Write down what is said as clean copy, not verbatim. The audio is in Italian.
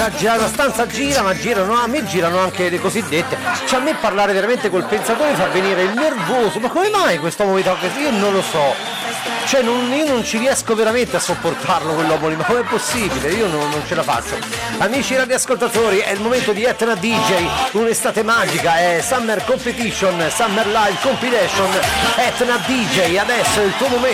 La stanza gira, ma girano, a me girano anche le cosiddette. Cioè, a me parlare veramente col pensatore fa venire il nervoso. Ma come mai questo uomo mi tocca? Io non lo so. Cioè, io non ci riesco veramente a sopportarlo quell'uomo lì, ma com'è possibile? Io non ce la faccio. Amici radioascoltatori, è il momento di Etna DJ, un'estate magica, è Summer Competition, Summer Live Compilation. Etna DJ, adesso è il tuo momento.